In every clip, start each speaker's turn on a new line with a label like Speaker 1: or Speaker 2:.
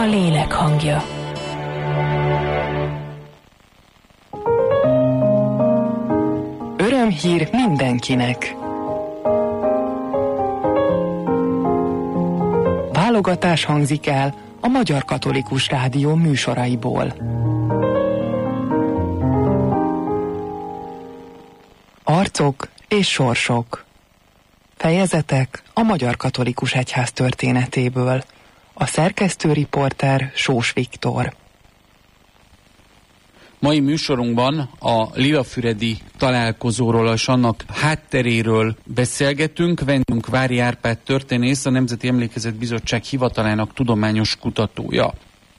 Speaker 1: a lélek hangja. Örömhír mindenkinek! Válogatás hangzik el a Magyar Katolikus Rádió műsoraiból. Arcok és sorsok. Fejezetek a Magyar Katolikus Egyház történetéből. A szerkesztőriporter Sós Viktor.
Speaker 2: Mai műsorunkban a Lilafüredi találkozóról és annak hátteréről beszélgetünk. Vendégünk Vári Árpád történész, a Nemzeti Emlékezet Bizottság hivatalának tudományos kutatója.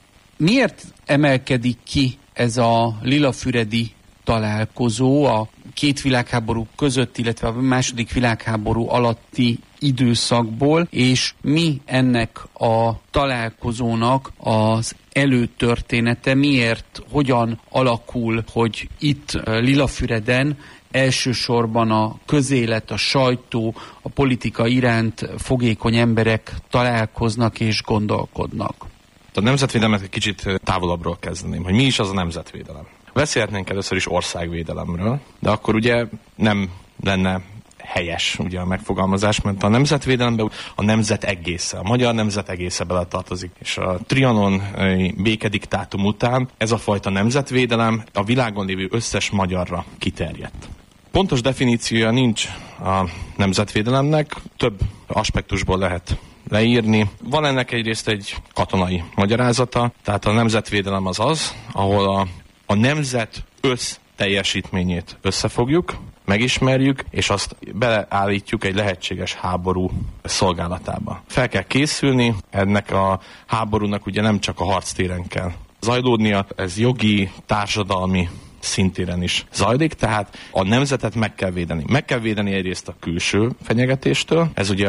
Speaker 2: Miért emelkedik ki ez a Lilafüredi találkozó a két világháború között, illetve a második világháború alatti időszakból, és mi ennek a találkozónak az előtörténete, miért, hogyan alakul, hogy itt Lilafüreden elsősorban a közélet, a sajtó, a politika iránt fogékony emberek találkoznak és gondolkodnak.
Speaker 3: A nemzetvédelmet egy kicsit távolabbról kezdeném, hogy mi is az a nemzetvédelem. Beszélhetnénk először is országvédelemről, de akkor ugye nem lenne helyes ugye a megfogalmazás, mert a nemzetvédelemben a nemzet egésze, a magyar nemzet egésze beletartozik. És a trianon békediktátum után ez a fajta nemzetvédelem a világon lévő összes magyarra kiterjedt. Pontos definíciója nincs a nemzetvédelemnek, több aspektusból lehet leírni. Van ennek egyrészt egy katonai magyarázata, tehát a nemzetvédelem az, ahol a nemzet teljesítményét összefogjuk, megismerjük, és azt beleállítjuk egy lehetséges háború szolgálatába. Fel kell készülni, ennek a háborúnak ugye nem csak a harctéren kell zajlódnia, ez jogi, társadalmi szintéren is zajlik, tehát a nemzetet meg kell védeni. Meg kell védeni egyrészt a külső fenyegetéstől, ez ugye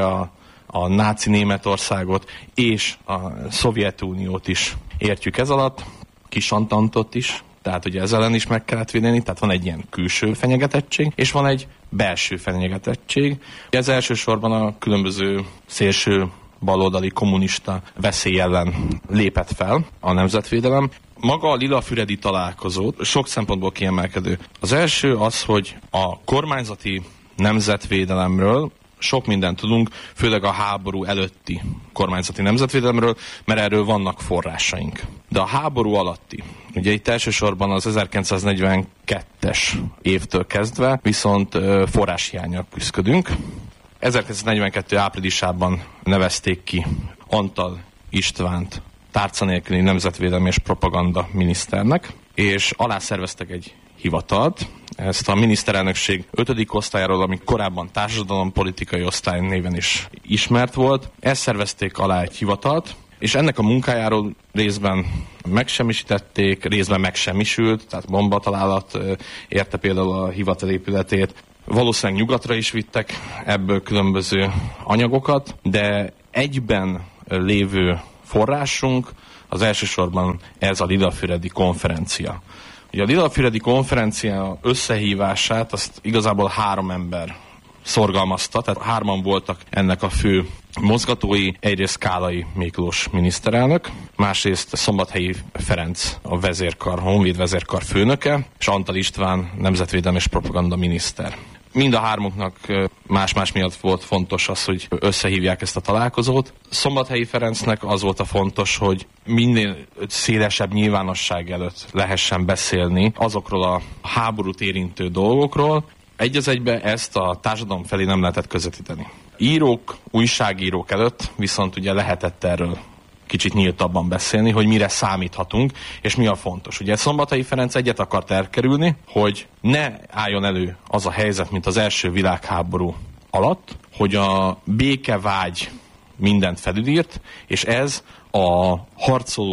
Speaker 3: a náci Németországot és a Szovjetuniót is értjük ez alatt, Kisantantot is, tehát ugye ez ellen is meg kellett védeni, tehát van egy ilyen külső fenyegetettség, és van egy belső fenyegetettség. Ez elsősorban a különböző szélső baloldali kommunista veszély ellen lépett fel a nemzetvédelem. Maga a Lilafüredi találkozó sok szempontból kiemelkedő. Az első az, hogy a kormányzati nemzetvédelemről sok mindent tudunk, főleg a háború előtti kormányzati nemzetvédelemről, mert erről vannak forrásaink. De a háború alatti, ugye itt elsősorban az 1942-es évtől kezdve viszont forráshiánnyal küzdködünk. 1942. áprilisában nevezték ki Antal Istvánt tárca nélküli nemzetvédelmi és propaganda miniszternek, és alászerveztek egy hivatalt. Ezt a miniszterelnökség 5. osztályáról, ami korábban társadalompolitikai osztály néven is ismert volt. Ezt szervezték alá egy hivatalt, és ennek a munkájáról részben megsemmisítették, részben megsemmisült, tehát bombatalálat érte például a hivatal épületét. Valószínűleg nyugatra is vittek ebből különböző anyagokat, de egyben lévő forrásunk az elsősorban ez a Lilafüredi konferencia. Ugye a Lilafüredi konferencia összehívását azt igazából 3 ember szorgalmazta, tehát 3-an voltak ennek a fő mozgatói, egyrészt Kálai Miklós miniszterelnök, másrészt Szombathelyi Ferenc a vezérkar, a Honvéd vezérkar főnöke, és Antal István nemzetvédelmi és propaganda miniszter. Mind a 3-uknak más-más miatt volt fontos az, hogy összehívják ezt a találkozót. Szombathelyi Ferencnek az volt a fontos, hogy minél szélesebb nyilvánosság előtt lehessen beszélni azokról a háborút érintő dolgokról. Egy az egybe ezt a társadalom felé nem lehetett közvetíteni. Írók, újságírók előtt viszont ugye lehetett erről kicsit nyíltabban beszélni, hogy mire számíthatunk, és mi a fontos. Ugye Szombathelyi Ferenc egyet akart elkerülni, hogy ne álljon elő az a helyzet, mint az első világháború alatt, hogy a békevágy mindent felülírt, és ez a harcoló